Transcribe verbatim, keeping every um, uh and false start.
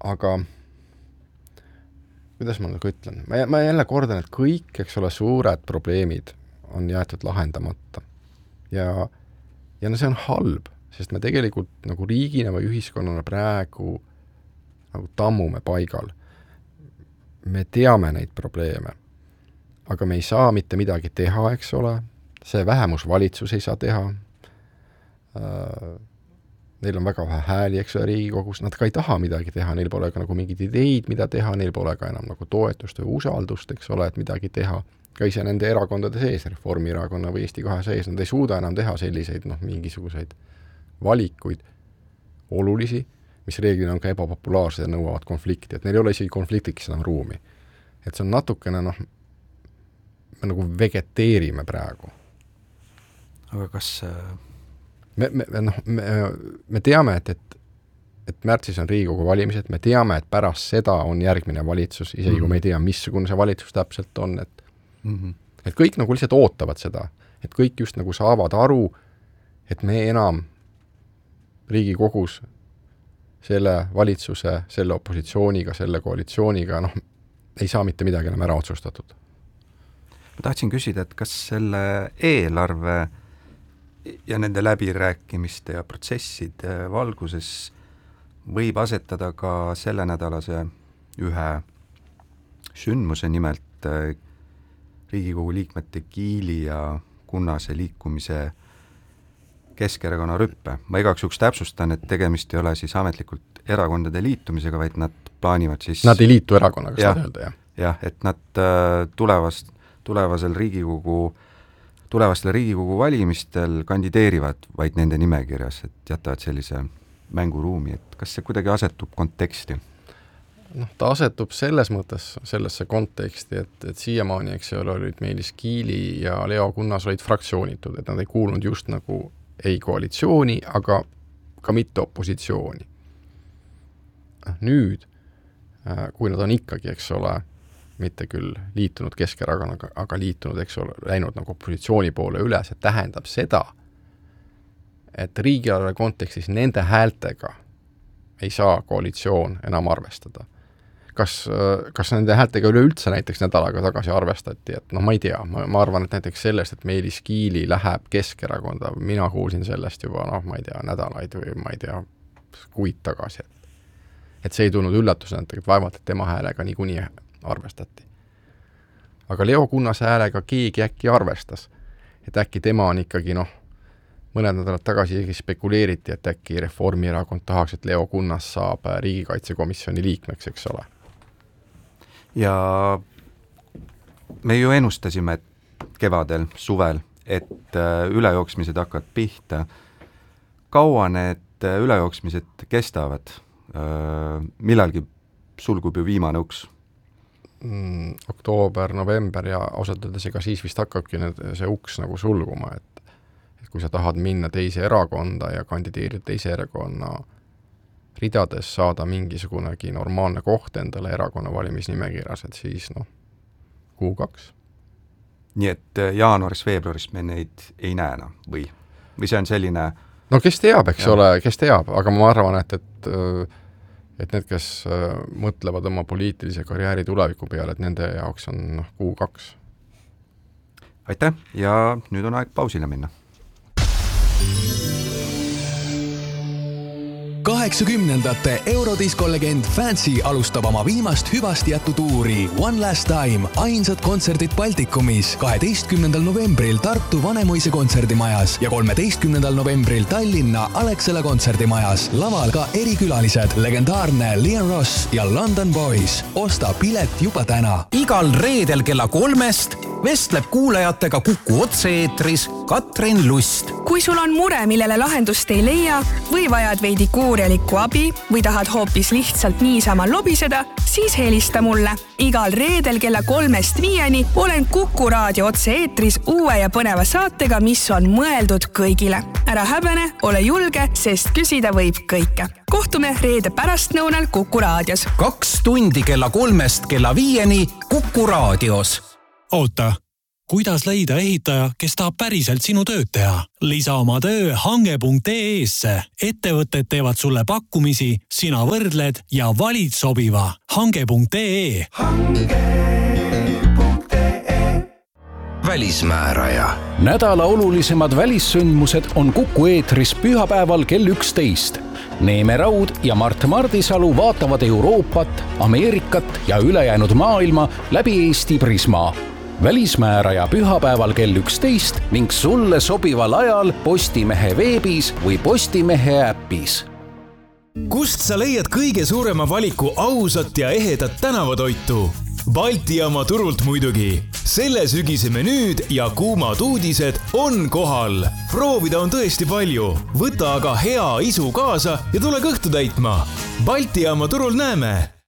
aga kuidas ma nagu ütlen, ma, ma jälle kordan, et kõik, eks ole, suured probleemid on jäetud lahendamata. Ja, ja no see on halb, sest me tegelikult nagu riigina või ühiskonnana praegu nagu tammume paigal. Me teame neid probleeme, aga me ei saa mitte midagi teha, eks ole, see vähemusvalitsus ei saa teha, äh, neil on väga vähe hääli, eks ole, Riigikogus, nad ka ei taha midagi teha, neil pole ka nagu mingid ideid, mida teha, neil pole ka enam nagu toetust või usaldust, eks ole, et midagi teha, ka ise nende erakondade sees, Reformierakonna või Eesti kahe sees, nad ei suuda enam teha selliseid, noh, mingisuguseid valikuid olulisi, mis reeglina on ka ebapopulaarsed ja nõuavad konflikti, et neil ei ole isegi konfliktiks enam ruumi. Et see on natukene, noh, me nagu vegeteerime praegu. Aga kas... Me, me, noh, me, me teame, et, et, et märtsis on Riigikogu valimised, me teame, et pärast seda on järgmine valitsus, isegi mm-hmm. kui me ei tea, missugune see valitsus täpselt on, et, mm-hmm. et kõik nagu lihtsalt ootavad seda, et kõik just nagu saavad aru, et me enam Riigikogus selle valitsuse, selle opositsiooniga, selle koalitsiooniga, noh, ei saa mitte midagi enam ära otsustatud. Ma tahtsin küsida, et kas selle eelarve ja nende läbirääkimiste ja protsesside valguses võib asetada ka selle nädalase ühe sündmuse, nimelt Riigikogu liikmete Kiili ja Kunnase liikumise Keskerakonna rüppe. Ma igaks juks täpsustan, et tegemist ei ole siis ametlikult erakondade liitumisega, vaid nad plaanivad siis... Nad ei liitu erakonnaga, kas nad öelda, jah? Jah, et nad tulevast, tulevasel Riigikogu tulevastel Riigikogu valimistel kandideerivad vaid nende nimekirjas, et jätavad sellise mänguruumi, et kas see kuidagi asetub konteksti? Noh, ta asetub selles mõttes sellesse konteksti, et, et siiamaani, eks ole, olid Meelis Kiili ja Leo Kunnas olid fraktsioonitud, et nad ei kuulnud just nagu ei koalitsiooni, aga ka mitte opositsiooni. Nüüd, kui nad on ikkagi, eks ole, mitte küll liitunud Keskerakonnaga, aga liitunud, eks ole, läinud nagu opositsiooni poole üle, see tähendab seda, et riigieelarve kontekstis nende häältega ei saa koalitsioon enam arvestada. Kas, kas nende häältega üleüldse näiteks nädalaga tagasi arvestati, et noh, ma ei tea, ma, ma arvan, et näiteks sellest, et Meelis Kiili läheb Keskerakonda, mina kuulsin sellest juba, noh, ma ei tea, nädalaid või ma ei tea, kuid tagasi. Et, et see ei tulnud üllatusena, et vaevalt, et tema häälega niikuinii arvestati. Aga Leo Kunnase häälega keegi äkki arvestas, et äkki tema on ikkagi, noh, mõned nädalad tagasi spekuleeriti, et äkki Reformierakond tahaks, et Leo Kunnas saab riigikaitsekomisjoni liikmeks, eks ole. Ja me ju ennustasime kevadel, suvel, et ülejooksmised hakkavad pihta. Kaua need ülejooksmised kestavad? Millalgi sulgub ju viimane uks? Mm, oktoober, november ja ausalt öeldes ega siis vist hakkabki need, see uks nagu sulguma, et, et kui sa tahad minna teise erakonda ja kandideerida teise erakonna ridades, saada mingisugunegi normaalne koht endale erakonna valimisnimekirjas, et siis noh, kuu kaks. Nii et jaanuaris, veebruaris me neid ei näe või? Või see on selline... No kes teab, eks ja. ole, kes teab, aga ma arvan, et, et et need, kes mõtlevad oma poliitilise karjääri tuleviku peale, et nende jaoks on noh, kuu kaks. Aitäh ja nüüd on aeg pausile minna. kaheksakümnendate eurodiskolegend Fancy alustab oma viimast hüvasti jättu tuuri One Last Time, ainsad kontserdid Baltikumis kaheteistkümnendal novembril Tartu Vanemuise kontserdimajas ja kolmeteistkümnendal novembril Tallinna Alexela kontserdimajas. Laval ka erikülalised, legendaarne Liam Ross ja London Boys. Osta pilet juba täna. Igal reedel kella kolmest vestleb kuulajatega Kuku otse-eetris Katrin Lust. Kui sul on mure, millele lahendust ei leia või vajad veidi kuurjalikku abi või tahad hoopis lihtsalt niisama lobiseda, siis helista mulle. Igal reedel kella kolmest viieni olen Kuku raadio otse-eetris uue ja põneva saatega, mis on mõeldud kõigile. Ära häbene, ole julge, sest küsida võib kõike. Kohtume reede pärastnõunal Kuku raadios. Kaks tundi kella kolmest kella viieni Kuku raadios. Oota, kuidas leida ehitaja, kes tahab päriselt sinu tööd teha? Lisa oma töö hange punkt ee-sse. Ettevõtted teevad sulle pakkumisi, sina võrdled ja valid sobiva. hange punkt ee. Välismääraja. Nädala olulisemad välissündmused on Kuku eetris pühapäeval kell üksteist. Neeme Raud ja Mart Mardisalu vaatavad Euroopat, Ameerikat ja ülejäänud maailma läbi Eesti prisma. Välismääraja pühapäeval kell üksteist ning sulle sobival ajal Postimehe veebis või Postimehe äpis. Kust sa leiad kõige suurema valiku ausat ja ehedat tänavatoitu? Balti jaama turult muidugi. Selle sügise menüüd ja kuumad uudised on kohal. Proovida on tõesti palju. Võta aga hea isu kaasa ja tule kõhtu täitma. Balti jaama turul näeme.